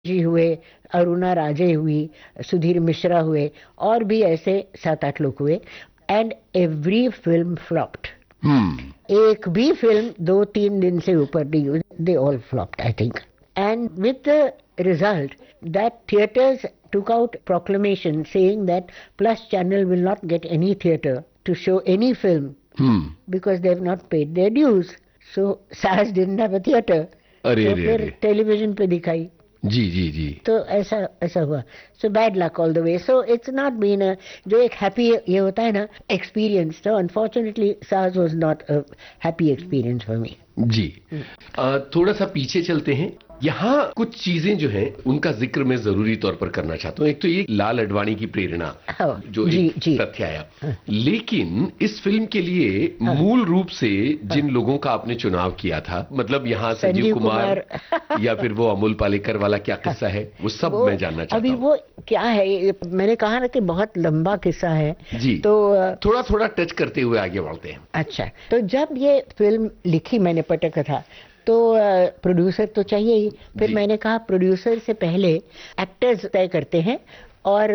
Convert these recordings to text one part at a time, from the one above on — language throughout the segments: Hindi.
जी हुए, अरुणा राजे हुई, सुधीर मिश्रा हुए, और भी ऐसे 7-8 लोग हुए, एंड एवरी फिल्म फ्लॉप्ड। हम्म। एक भी फिल्म 2-3 दिन से ऊपर नहीं हुई, they all flopped I think. And with the result that theatres took out proclamation saying that Plus Channel will not get any theater to show any film hmm. because they have not paid their dues. So SAS didn't have a theater. अरे तो अरे फिर अरे। टेलीविजन पे दिखाई। जी जी जी। तो ऐसा ऐसा हुआ। So bad luck all the way. So it's not been a, जो एक हैप्पी ये होता है ना एक्सपीरियंस, तो अनफॉर्चुनेटली सास was not a happy experience for me. जी। थोड़ा सा पीछे चलते हैं। यहाँ कुछ चीजें जो हैं उनका जिक्र मैं जरूरी तौर पर करना चाहता हूँ। एक तो ये लाल अडवाणी की प्रेरणा, जो जी एक जी। तथ्य आया, हाँ, लेकिन इस फिल्म के लिए हाँ, मूल रूप से हाँ, जिन लोगों का आपने चुनाव किया था, मतलब यहाँ संजीव संजीव कुमार कुमार। या फिर वो अमोल पालेकर वाला क्या किस्सा है, वो सब वो मैं जानना चाहता अभी हूँ। वो क्या है, मैंने कहा ना कि बहुत लंबा किस्सा है। जी। तो थोड़ा थोड़ा टच करते हुए आगे बढ़ते हैं। अच्छा, तो जब ये फिल्म लिखी मैंने पटकथा, तो प्रोड्यूसर तो चाहिए ही। फिर जी मैंने कहा प्रोड्यूसर से पहले एक्टर्स तय करते हैं। और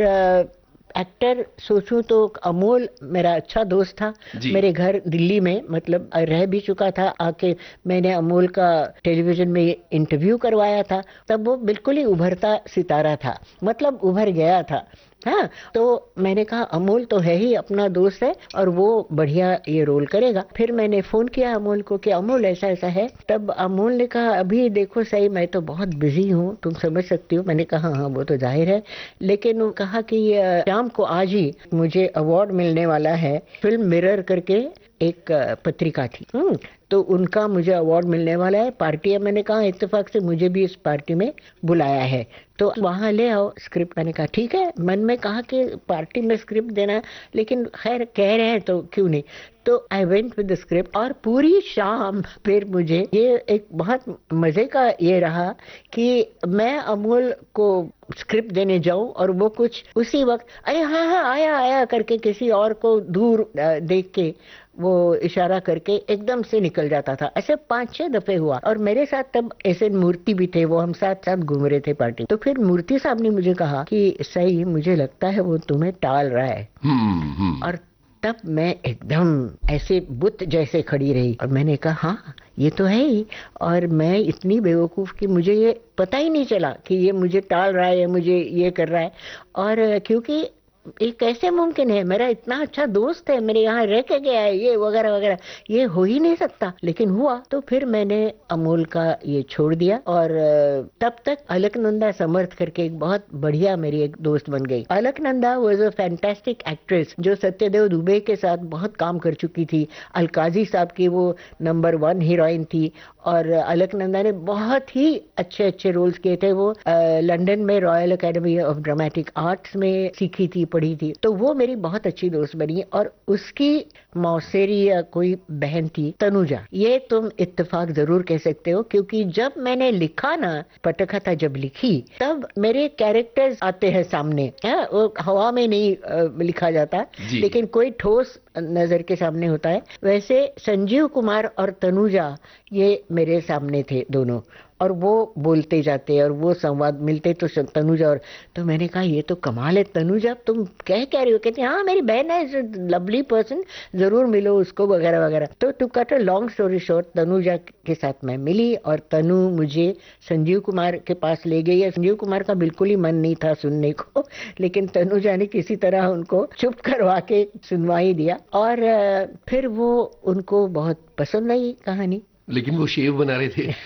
एक्टर सोचूं तो अमोल मेरा अच्छा दोस्त था। जी। मेरे घर दिल्ली में, मतलब रह भी चुका था आके। मैंने अमोल का टेलीविजन में इंटरव्यू करवाया था। तब वो बिल्कुल ही उभरता सितारा था, मतलब उभर गया था। हाँ, तो मैंने कहा अमोल तो है ही, अपना दोस्त है और वो बढ़िया ये रोल करेगा। फिर मैंने फोन किया अमोल को कि अमोल ऐसा ऐसा है। तब अमोल ने कहा अभी देखो सही, मैं तो बहुत बिजी हूँ, तुम समझ सकती हो। मैंने कहा हाँ वो तो जाहिर है। लेकिन वो कहा कि शाम को आज ही मुझे अवार्ड मिलने वाला है, फिल्म मिरर करके एक पत्रिका थी। तो उनका मुझे अवार्ड मिलने वाला है, पार्टी है। मैंने कहा इत्तेफाक से मुझे भी इस पार्टी में बुलाया है, तो वहां ले आओ स्क्रिप्ट। मैंने कहा ठीक है। मन में कहा कि पार्टी में स्क्रिप्ट देना है, लेकिन खैर कह रहे हैं तो क्यों नहीं। तो I went with the script, और पूरी शाम फिर मुझे ये एक बहुत मजे का ये रहा कि मैं अमोल को स्क्रिप्ट देने जाऊं और वो कुछ उसी वक्त अरे हाँ हाँ आया आया करके किसी और को दूर देख के वो इशारा करके एकदम से निकल जाता था। ऐसे 5-6 दफे हुआ। और मेरे साथ तब ऐसे मूर्ति भी थे, वो हम साथ साथ घूम रहे थे पार्टी। तो फिर मूर्ति साहब ने मुझे कहा कि सही, मुझे लगता है वो तुम्हें टाल रहा है। हम्म। और तब मैं एकदम ऐसे बुत जैसे खड़ी रही, और मैंने कहा हाँ ये तो है ही। और मैं इतनी बेवकूफ कि मुझे ये पता ही नहीं चला कि ये मुझे टाल रहा है या मुझे ये कर रहा है। और क्योंकि ये कैसे मुमकिन है, मेरा इतना अच्छा दोस्त है, मेरे यहाँ रह के गया है, ये वगैरह वगैरह, ये हो ही नहीं सकता। लेकिन हुआ। तो फिर मैंने अमोल का ये छोड़ दिया। और तब तक अलकनंदा समर्थ करके एक बहुत बढ़िया मेरी एक दोस्त बन गई। Alaknanda was a fantastic actress, जो सत्यदेव दुबे के साथ बहुत काम कर चुकी थी। अलकाजी साहब की वो नंबर 1 हीरोइन थी। और अलकनंदा ने बहुत ही अच्छे अच्छे रोल्स किए थे। वो लंदन में royal academy of dramatic arts में सीखी थी, पढ़ी थी। तो वो मेरी बहुत अच्छी दोस्त बनी। और उसकी मौसेरी या कोई बहन थी तनुजा, ये तुम इत्तेफाक जरूर कह सकते हो, क्योंकि जब मैंने लिखा ना पटकथा, जब लिखी तब मेरे कैरेक्टर्स आते हैं सामने। वो हवा में नहीं लिखा जाता, जी। लेकिन कोई ठोस नजर के सामने होता है। वैसे संजीव कुमार और तनुजा ये मेरे सामने थे दोनों, और वो बोलते जाते और वो संवाद मिलते तो तनुजा। और तो मैंने कहा ये तो कमाल है तनुजा, तुम कह रही हो? कहती हाँ मेरी बहन है, लवली पर्सन, जरूर मिलो उसको वगैरह वगैरह। तो to cut a long story short, Tanuja के साथ मैं मिली और तनु मुझे संजीव कुमार के पास ले गई है। संजीव कुमार का बिल्कुल ही मन नहीं था सुनने को, लेकिन तनुजा ने किसी तरह उनको चुप करवा के सुनवा ही दिया। और फिर वो उनको बहुत पसंद आई कहानी। लेकिन वो शेव बना रहे थे।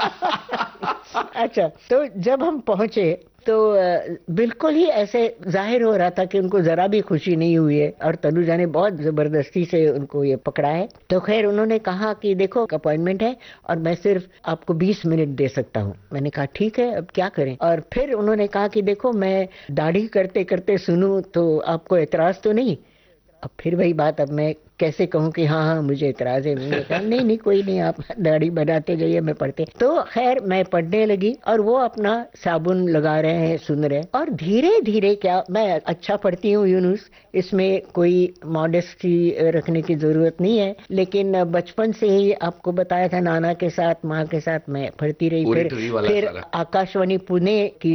अच्छा, तो जब हम पहुंचे तो बिल्कुल ही ऐसे जाहिर हो रहा था कि उनको जरा भी खुशी नहीं हुई है, और तनुजा ने बहुत जबरदस्ती से उनको ये पकड़ा है। तो खैर उन्होंने कहा कि देखो अपॉइंटमेंट है और मैं सिर्फ आपको 20 मिनट दे सकता हूँ। मैंने कहा ठीक है, अब क्या करें। और फिर उन्होंने कहा कि देखो मैं दाढ़ी करते करते सुनूं तो आपको एतराज तो नहीं। अब फिर वही बात, अब मैं कैसे कहूँ कि हाँ हाँ मुझे इतराज है। मैंने कहा नहीं नहीं कोई नहीं, आप दाढ़ी बनाते जाइए, मैं पढ़ते। तो खैर मैं पढ़ने लगी और वो अपना साबुन लगा रहे हैं, सुन रहे हैं। और धीरे धीरे, क्या मैं अच्छा पढ़ती हूँ यूनुस, इसमें कोई मॉडेस्टी रखने की जरूरत नहीं है, लेकिन बचपन से ही आपको बताया था नाना के साथ माँ के साथ मैं पढ़ती रही। फिर ओरेटरी वाला फिर सारा। आकाशवाणी पुणे की